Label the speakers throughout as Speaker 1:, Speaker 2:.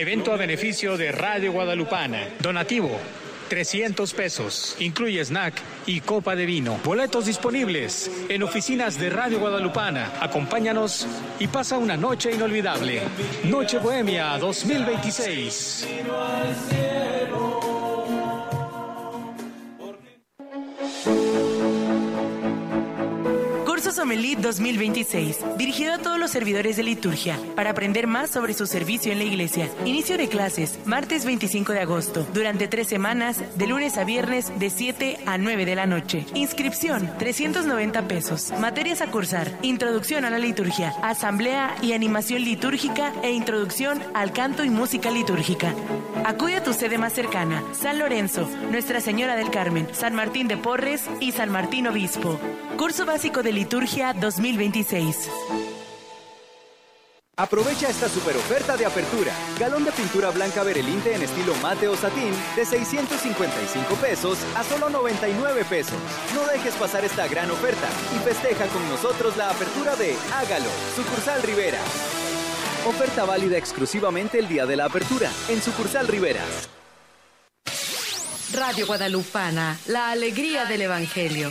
Speaker 1: Evento a beneficio de Radio Guadalupana. Donativo, 300 pesos. Incluye snack y copa de vino. Boletos disponibles en oficinas de Radio Guadalupana. Acompáñanos y pasa una noche inolvidable. Noche Bohemia 2026.
Speaker 2: Sommelier 2026, dirigido a todos los servidores de liturgia, para aprender más sobre su servicio en la iglesia. Inicio de clases, martes 25 de agosto, durante 3 semanas, de lunes a viernes, de 7 a 9 de la noche. Inscripción, 390 pesos. Materias a cursar, introducción a la liturgia, asamblea y animación litúrgica e introducción al canto y música litúrgica. Acude a tu sede más cercana, San Lorenzo, Nuestra Señora del Carmen, San Martín de Porres y San Martín Obispo. Curso básico de liturgia 2026.
Speaker 3: Aprovecha esta super oferta de apertura. Galón de pintura blanca Berelinte en estilo mate o satín de 655 pesos a solo 99 pesos. No dejes pasar esta gran oferta y festeja con nosotros la apertura de Hágalo, sucursal Rivera. Oferta válida exclusivamente el día de la apertura en sucursal Rivera.
Speaker 4: Radio Guadalupana, la alegría del Evangelio.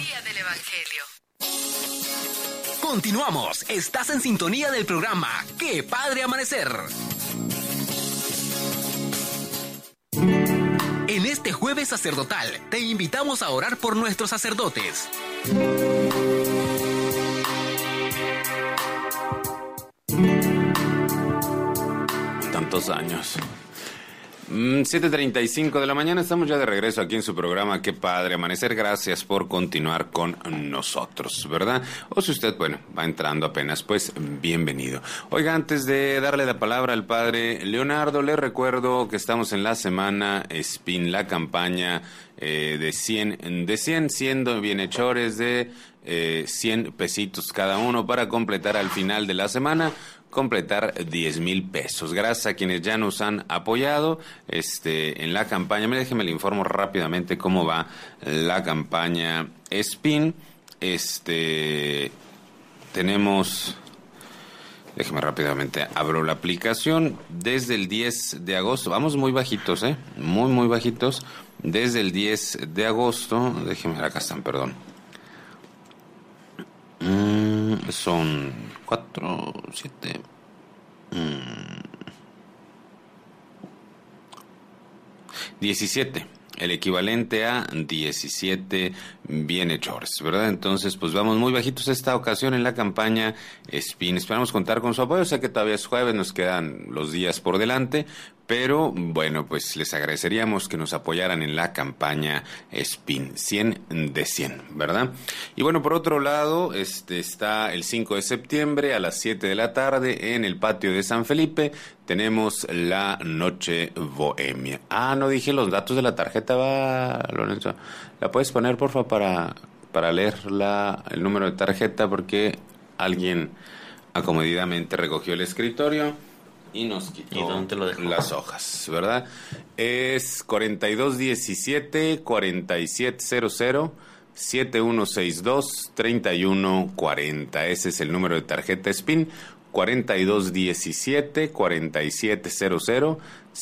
Speaker 5: Continuamos. Estás en sintonía del programa ¡Qué Padre Amanecer! En este jueves sacerdotal, te invitamos a orar por nuestros sacerdotes.
Speaker 6: Tantos años. 7:35 de la mañana, estamos ya de regreso aquí en su programa Qué Padre Amanecer. Gracias por continuar con nosotros, ¿verdad? O si usted, bueno, va entrando apenas, pues bienvenido. Oiga, antes de darle la palabra al padre Leonardo, le recuerdo que estamos en la semana SPIN, la campaña de 100, siendo bienhechores de 100 pesitos cada uno para completar al final de la semana, completar 10,000 pesos. Gracias a quienes ya nos han apoyado en la campaña. Déjeme le informo rápidamente cómo va la campaña SPIN. Tenemos, déjeme rápidamente, abro la aplicación. Desde el 10 de agosto, vamos muy bajitos, muy bajitos. Desde el 10 de agosto, déjeme, acá están, perdón. Son 4, 7. 17. El equivalente a 17 bienhechores, ¿verdad? Entonces, pues vamos muy bajitos esta ocasión en la campaña SPIN. Esperamos contar con su apoyo. Sé que todavía es jueves, nos quedan los días por delante, pero bueno, pues les agradeceríamos que nos apoyaran en la campaña SPIN, 100 de 100, ¿verdad? Y bueno, por otro lado, está el 5 de septiembre a las 7 de la tarde en el patio de San Felipe. Tenemos la Noche Bohemia. No dije los datos de la tarjeta, va, Lorenzo. ¿La puedes poner, porfa, para leer el número de tarjeta? Porque alguien acomodidamente recogió el escritorio y nos quitó las hojas, ¿verdad? Es 4217-4700 7162-3140. Ese es el número de tarjeta SPIN. 4217-4700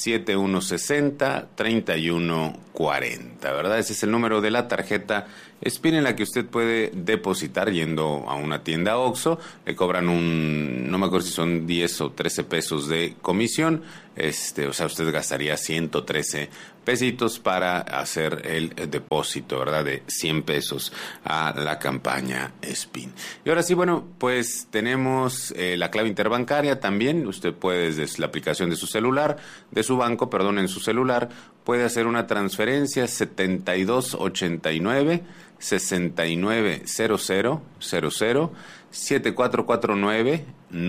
Speaker 6: 7160-3140, ¿verdad? Ese es el número de la tarjeta SPIN en la que usted puede depositar yendo a una tienda OXXO. Le cobran no me acuerdo si son 10 o 13 pesos de comisión. O sea, usted gastaría 113 pesitos para hacer el depósito, ¿verdad? De 100 pesos a la campaña SPIN. Y ahora sí, bueno, pues tenemos la clave interbancaria también. Usted puede, desde la aplicación de su celular, de su banco, perdón, en su celular, puede hacer una transferencia 7289 690000 7449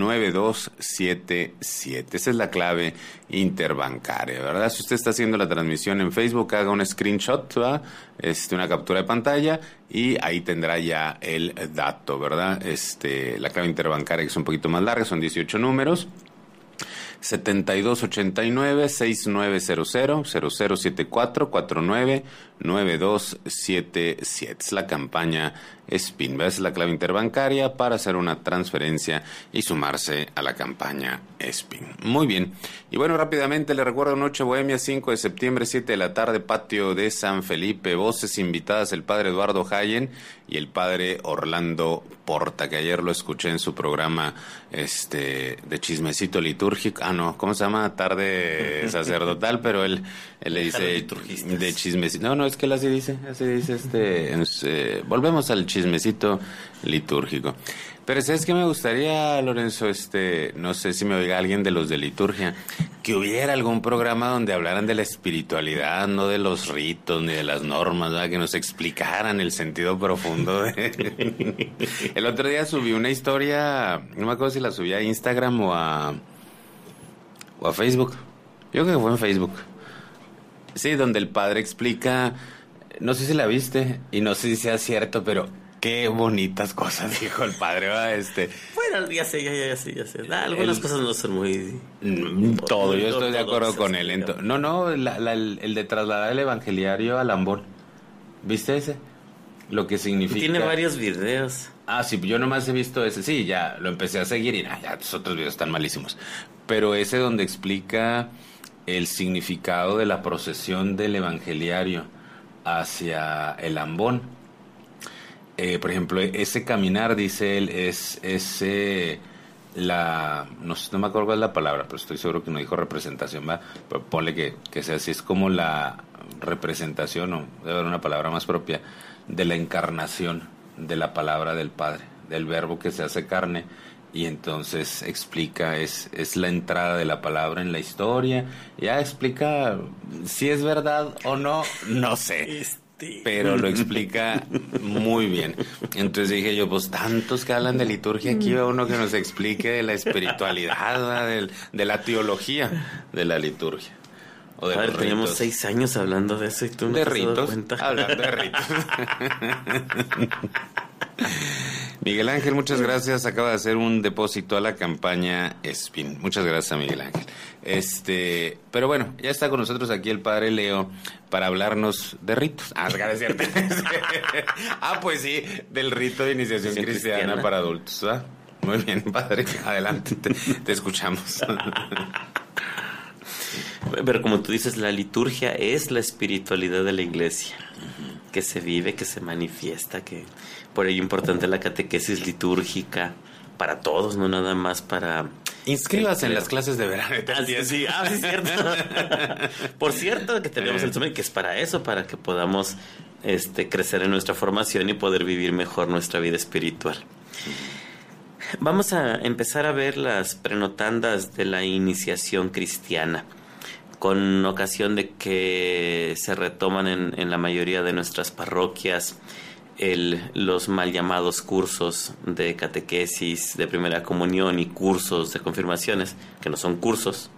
Speaker 6: 9277. Esa es la clave interbancaria, ¿verdad? Si usted está haciendo la transmisión en Facebook, haga un screenshot, ¿verdad? Una captura de pantalla y ahí tendrá ya el dato, ¿verdad? La clave interbancaria, que es un poquito más larga, son 18 números. 7289-6900-0074-49-9277. Es la campaña SPIN. Esa es la clave interbancaria para hacer una transferencia y sumarse a la campaña SPIN. Muy bien. Y bueno, rápidamente le recuerdo Noche Bohemia, 5 de septiembre, 7 de la tarde, patio de San Felipe. Voces invitadas el padre Eduardo Hayen y el padre Orlando Porta, que ayer lo escuché en su programa de chismecito litúrgico. ¿Cómo se llama? Tarde sacerdotal, pero él le dice de chismecito. No, es que él así dice volvemos al chismecito litúrgico. Pero ¿sabes qué me gustaría, Lorenzo? No sé si me oiga alguien de los de liturgia, que hubiera algún programa donde hablaran de la espiritualidad, no de los ritos ni de las normas, ¿verdad? Que nos explicaran el sentido profundo de... El otro día subí una historia, no me acuerdo si la subí a Instagram o a Facebook. Yo creo que fue en Facebook. Sí, donde el padre explica, no sé si la viste y no sé si sea cierto, pero qué bonitas cosas dijo el padre, ¿verdad?
Speaker 7: Bueno, ya sé. Algunas cosas no son muy...
Speaker 6: Todo, yo estoy de acuerdo con él. El de trasladar el evangeliario al ambón. ¿Viste ese? Lo que significa...
Speaker 7: Tiene varios videos.
Speaker 6: Sí, yo nomás he visto ese. Sí, ya lo empecé a seguir y ya los otros videos están malísimos. Pero ese donde explica el significado de la procesión del evangeliario hacia el ambón. Por ejemplo, ese caminar, dice él, no me acuerdo cuál es la palabra, pero estoy seguro que no dijo representación, ¿va? Pero ponle que sea así, es como la representación, o debe haber una palabra más propia, de la encarnación de la palabra del Padre, del verbo que se hace carne, y entonces explica, es la entrada de la palabra en la historia, ya explica si es verdad o no, no sé. Pero lo explica muy bien. Entonces dije yo, pues tantos que hablan de liturgia, aquí va uno que nos explique de la espiritualidad, de la teología de la liturgia. O de los
Speaker 7: tenemos
Speaker 6: ritos.
Speaker 7: 6 años hablando de eso y tú no
Speaker 6: de
Speaker 7: te has dado
Speaker 6: ritos,
Speaker 7: cuenta.
Speaker 6: hablando de ritos. Miguel Ángel, muchas gracias. Acaba de hacer un depósito a la campaña SPIN. Muchas gracias, Miguel Ángel. Pero bueno, ya está con nosotros aquí el padre Leo para hablarnos de ritos. Es cierto. Pues sí, del rito de iniciación cristiana para adultos, ¿verdad? Muy bien, padre. Adelante, te escuchamos.
Speaker 7: Pero como tú dices, la liturgia es la espiritualidad de la iglesia, que se vive, que se manifiesta, que por ello importante la catequesis litúrgica para todos, no nada más para...
Speaker 6: Inscríbase en las clases de verano.
Speaker 7: Sí, cierto. Por cierto, que tenemos el Zoom, que es para eso, para que podamos crecer en nuestra formación y poder vivir mejor nuestra vida espiritual. Vamos a empezar a ver las prenotandas de la iniciación cristiana, con ocasión de que se retoman en la mayoría de nuestras parroquias los mal llamados cursos de catequesis, de primera comunión y cursos de confirmaciones, que no son cursos,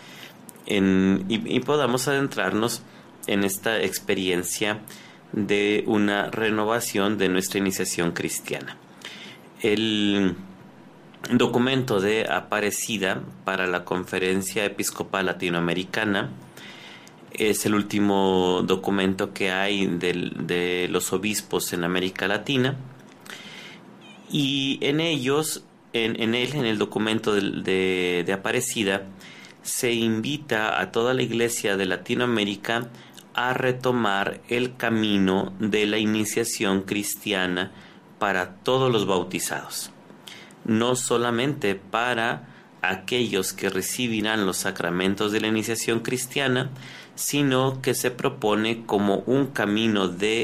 Speaker 7: y podamos adentrarnos en esta experiencia de una renovación de nuestra iniciación cristiana. El documento de Aparecida para la Conferencia Episcopal Latinoamericana es el último documento que hay de los obispos en América Latina, y en ellos, en el documento de Aparecida, se invita a toda la iglesia de Latinoamérica a retomar el camino de la iniciación cristiana para todos los bautizados, no solamente para aquellos que recibirán los sacramentos de la iniciación cristiana, sino que se propone como un camino de